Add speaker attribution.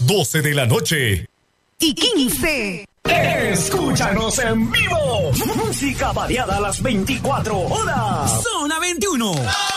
Speaker 1: 12 de la noche.
Speaker 2: Y 15.
Speaker 3: Escúchanos en vivo. Música variada a las 24 horas.
Speaker 4: Zona 21.